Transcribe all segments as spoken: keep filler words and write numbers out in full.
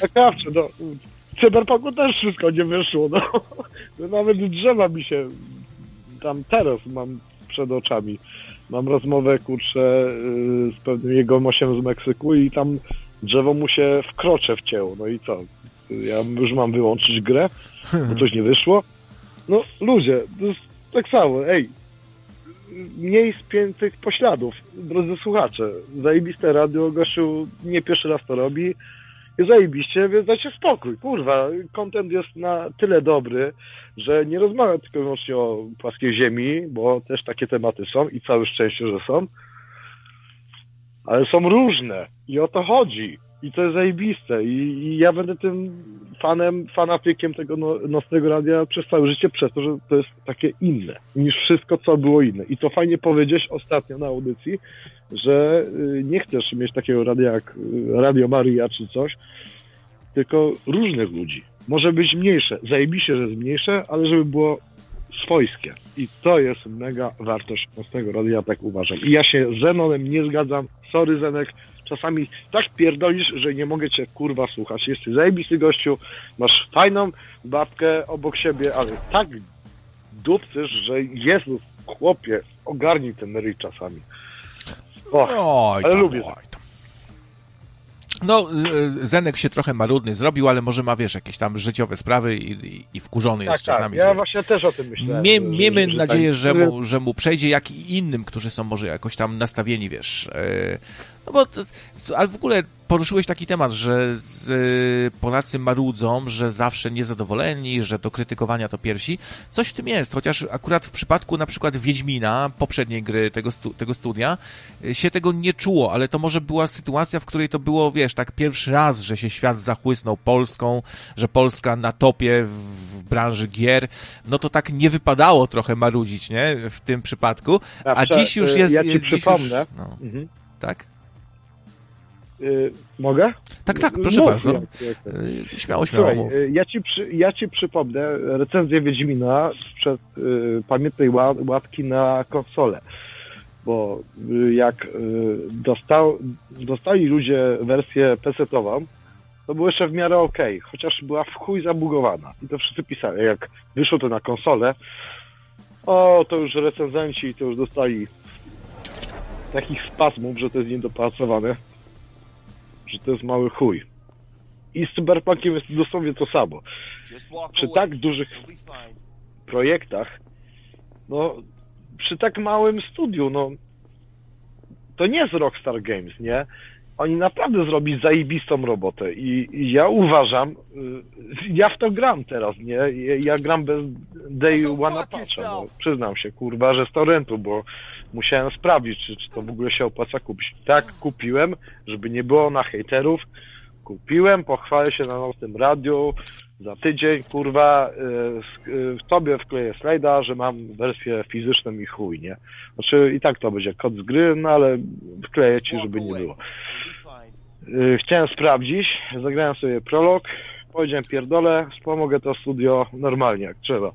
A krawcze, no. W Cyberpunku też wszystko nie wyszło, no. no. Nawet drzewa mi się... Tam teraz mam przed oczami. Mam rozmowę, kurczę, z pewnym jegomosiem z Meksyku i tam drzewo mu się w krocze wcięło. No i co? Ja już mam wyłączyć grę, bo coś nie wyszło? No ludzie, to jest tak samo, ej. Mniej spiętych pośladów, drodzy słuchacze. Zajebiste radio, gościu nie pierwszy raz to robi. I zajebiście, więc dajcie spokój, kurwa. Content jest na tyle dobry, że nie rozmawiam tylko i wyłącznie o płaskiej ziemi, bo też takie tematy są i całe szczęście, że są. Ale są różne i o to chodzi. I to jest zajebiste. I, i ja będę tym fanem, fanatykiem tego no, nocnego radia przez całe życie, przez to, że to jest takie inne niż wszystko, co było inne. I to fajnie powiedzieć ostatnio na audycji, że y, nie chcesz mieć takiego radia jak y, Radio Maria czy coś, tylko różnych ludzi. Może być mniejsze. Zajebiście, że jest mniejsze, ale żeby było swojskie. I to jest mega wartość nocnego radia, tak uważam. I ja się z Zenonem nie zgadzam. Sorry, Zenek. Czasami tak pierdolisz, że nie mogę cię kurwa słuchać. Jesteś zajebisty gościu, masz fajną babkę obok siebie, ale tak dupcysz, że Jezus, chłopie, ogarnij ten ryj czasami. Och, Oj, ale tam, lubię. oj, tam. No, Zenek się trochę marudny zrobił, ale może ma, wiesz, jakieś tam życiowe sprawy i, i, i wkurzony Tak, jest tak, czasami. ja że... właśnie też o tym myślałem. Mie, że- miejmy że- że nadzieję, tak- że mu, że mu przejdzie, jak i innym, którzy są może jakoś tam nastawieni, wiesz. e, No bo, to, ale w ogóle poruszyłeś taki temat, że z, e, Polacy marudzą, że zawsze niezadowoleni, że do krytykowania to piersi. Coś w tym jest, chociaż akurat w przypadku na przykład Wiedźmina, poprzedniej gry tego, stu, tego studia, e, się tego nie czuło, ale to może była sytuacja, w której to było, wiesz, tak pierwszy raz, że się świat zachłysnął Polską, że Polska na topie w, w branży gier, no to tak nie wypadało trochę marudzić, nie? W tym przypadku. A Dobrze, dziś już y, jest... ja ci dziś przypomnę. Już, no, Mhm. tak? Y, mogę? Tak, tak, proszę Mów, bardzo. jak- jak- Y, Śmiało, śmiało Słuchaj, mów. y, ja ci, przy, ja ci przypomnę recenzję Wiedźmina sprzed y, pamiętnej ła, łapki na konsolę. Bo y, jak y, dostał, dostali ludzie wersję pesetową, to było jeszcze w miarę okej, chociaż była w chuj zabugowana. I to wszyscy pisali. Jak wyszło to na konsolę, o, to już recenzenci to już dostali takich spazmów, że to jest niedopracowane, że to jest mały chuj. I z Cyberpunkiem jest dosłownie to samo. Przy tak dużych projektach, no, przy tak małym studiu, no, to nie jest Rockstar Games, nie? Oni naprawdę zrobili zajebistą robotę i, i ja uważam, y, ja w to gram teraz, nie? Ja, ja gram bez day one patcha, no, przyznam się, kurwa, że z torrentu, bo musiałem sprawdzić, czy, czy to w ogóle się opłaca kupić. Tak, kupiłem, żeby nie było na hejterów, kupiłem, pochwalę się na nocnym radiu, za tydzień, kurwa, y, y, w tobie wkleję slajda, że mam wersję fizyczną i chuj, nie? Znaczy i tak to będzie kod z gry, no ale wkleję ci, żeby nie było. Y, chciałem sprawdzić, zagrałem sobie prolog, powiedziałem pierdolę, wspomogę to studio normalnie, jak trzeba.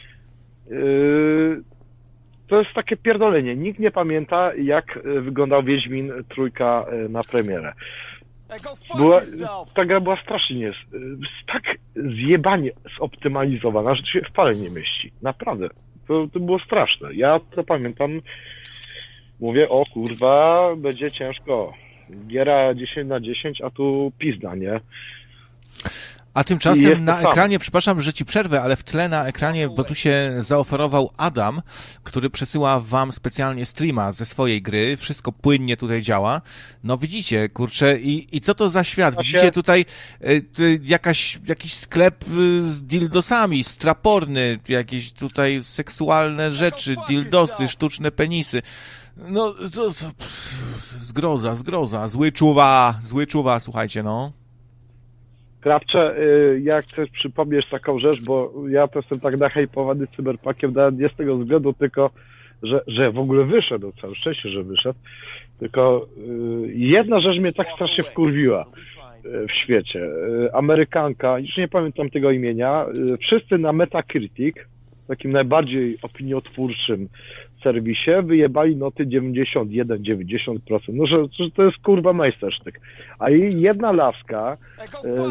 Y, to jest takie pierdolenie. Nikt nie pamięta, jak y, wyglądał Wiedźmin trójka y, na premierę. Była, ta gra była strasznie nie, tak zjebanie zoptymalizowana, że to się w pale nie mieści. Naprawdę. To, to było straszne. Ja to pamiętam, mówię, o kurwa, będzie ciężko. Giera dziesięć na dziesięć, a tu pizda, nie? A I tymczasem jest na to samo. ekranie, przepraszam, że ci przerwę, ale w tle na ekranie, bo tu się zaoferował Adam, który przesyła wam specjalnie streama ze swojej gry. Wszystko płynnie tutaj działa. No widzicie, kurczę, i, i co to za świat? Właśnie- Widzicie tutaj y, y, jakaś, jakiś sklep y, z dildosami, straporny, jakieś tutaj seksualne rzeczy, dildosy, sztuczne penisy. No, to, to pff, zgroza, zgroza, zły czuwa, zły czuwa, słuchajcie, no. Krawcze, y, jak chcesz przypomnieć taką rzecz, bo ja to jestem tak nachejpowany Cyberpunkiem, nawet nie z tego względu tylko, że, że w ogóle wyszedł, całe szczęście, że wyszedł, tylko y, jedna rzecz mnie tak strasznie wkurwiła y, w świecie. Y, Amerykanka, już nie pamiętam tego imienia, y, wszyscy na Metacritic, takim najbardziej opiniotwórczym serwisie, wyjebali noty dziewięćdziesiąt jeden dziewięćdziesiąt procent. No, że, że to jest kurwa majstersztyk. A jej jedna laska